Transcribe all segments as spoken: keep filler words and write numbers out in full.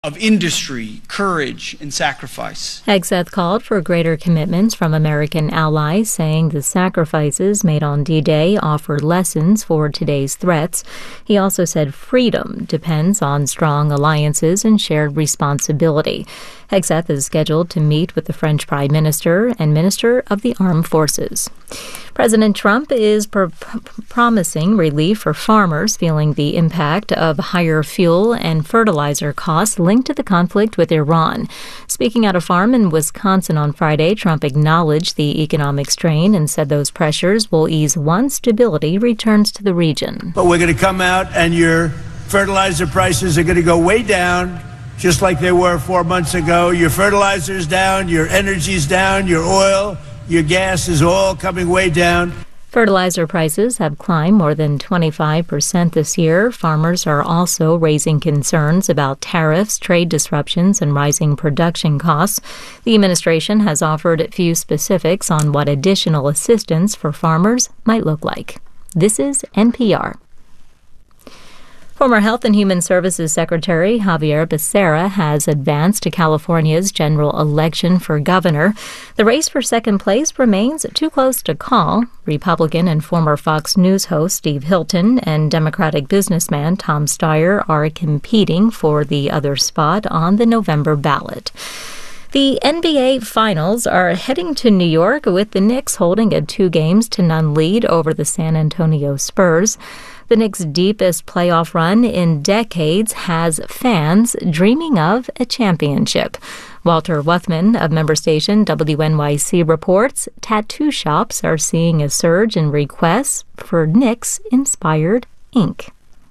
of industry, courage, and sacrifice. Hegseth called for greater commitments from American allies, saying the sacrifices made on D-Day offer lessons for today's threats. He also said freedom depends on strong alliances and shared responsibility. Hegseth is scheduled to meet with the French Prime Minister and Minister of the Armed Forces. President Trump is pr- promising relief for farmers feeling the impact of higher fuel and fertilizer costs linked to the conflict with Iran. Speaking at a farm in Wisconsin on Friday, Trump acknowledged the economic strain and said those pressures will ease once stability returns to the region. But we're going to come out and your fertilizer prices are going to go way down, just like they were four months ago. Your fertilizer's down, your energy's down, your oil, your gas is all coming way down. Fertilizer prices have climbed more than twenty-five percent this year. Farmers are also raising concerns about tariffs, trade disruptions, and rising production costs. The administration has offered few specifics on what additional assistance for farmers might look like. This is N P R. Former Health and Human Services Secretary Xavier Becerra has advanced to California's general election for governor. The race for second place remains too close to call. Republican and former Fox News host Steve Hilton and Democratic businessman Tom Steyer are competing for the other spot on the November ballot. The N B A Finals are heading to New York, with the Knicks holding a two games to none lead over the San Antonio Spurs. The Knicks' deepest playoff run in decades has fans dreaming of a championship. Walter Wuthman of member station W N Y C reports tattoo shops are seeing a surge in requests for Knicks-inspired ink.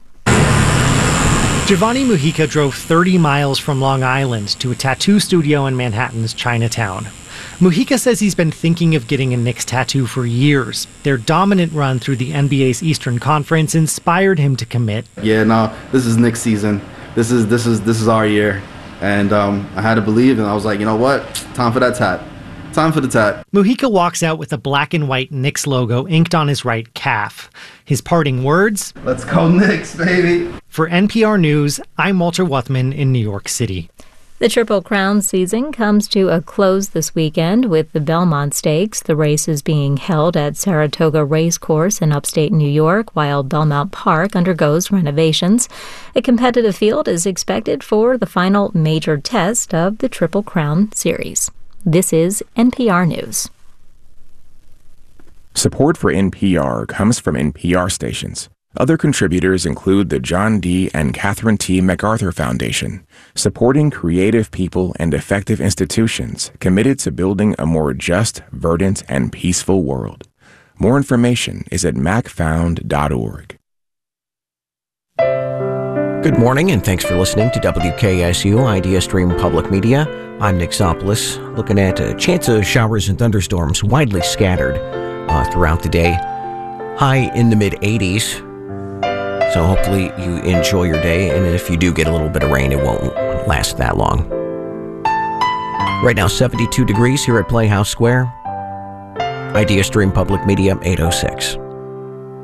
Giovanni Mujica drove thirty miles from Long Island to a tattoo studio in Manhattan's Chinatown. Mujica says he's been thinking of getting a Knicks tattoo for years. Their dominant run through the N B A's Eastern Conference inspired him to commit. Yeah, no, this is Knicks season. This is this is this is our year, and um, I had to believe, and I was like, you know what? Time for that tat. Time for the tat. Mujica walks out with a black and white Knicks logo inked on his right calf. His parting words: "Let's go Knicks, baby." For N P R News, I'm Walter Wuthman in New York City. The Triple Crown season comes to a close this weekend with the Belmont Stakes. The race is being held at Saratoga Racecourse in upstate New York, while Belmont Park undergoes renovations. A competitive field is expected for the final major test of the Triple Crown series. This is N P R News. Support for N P R comes from N P R stations. Other contributors include the John D. and Catherine T. MacArthur Foundation, supporting creative people and effective institutions committed to building a more just, verdant, and peaceful world. More information is at mac found dot org. Good morning, and thanks for listening to W K S U Idea Stream Public Media. I'm Nick Zopoulos, looking at a chance of showers and thunderstorms widely scattered uh, throughout the day. High in the mid eighties. So hopefully you enjoy your day, and if you do get a little bit of rain, it won't last that long. Right now, seventy-two degrees here at Playhouse Square. Idea Stream Public Media, eight oh six.